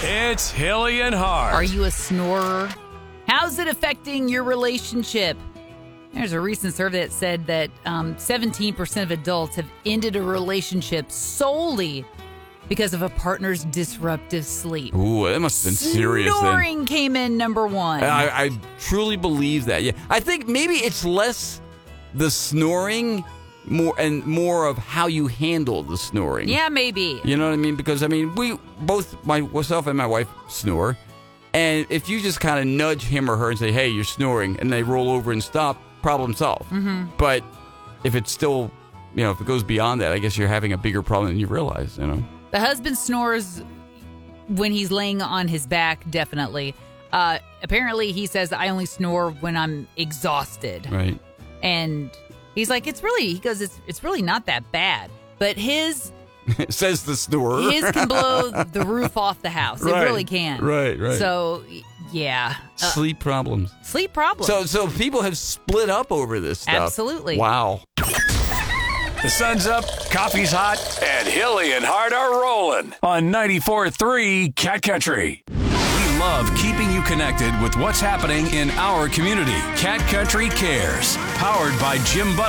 It's Hilly and Hart. Are you a snorer? How's it affecting your relationship? There's a recent survey that said that 17% of adults have ended a relationship solely because of a partner's disruptive sleep. Ooh, that must have been serious then. Snoring came in number one. I truly believe that. Yeah, I think maybe it's less the snoring, more of how you handle the snoring. Yeah, maybe. You know what I mean? Because we both, myself and my wife, snore, and if you just kind of nudge him or her and say, "Hey, you're snoring," and they roll over and stop, problem solved. Mm-hmm. But if it's still, if it goes beyond that, I guess you're having a bigger problem than you realize. The husband snores when he's laying on his back, definitely. Apparently, he says, I only snore when I'm exhausted. Right. And he's like, it's really not that bad. But his... says the snorer. His can blow the roof off the house. It really can. Right. So, yeah. Sleep problems. Sleep problems. So people have split up over this stuff. Absolutely. Wow. The sun's up, coffee's hot, and Hilly and Hart are rolling on 94.3 Cat Country. We love keeping you connected with what's happening in our community. Cat Country Cares, powered by Jim Butler.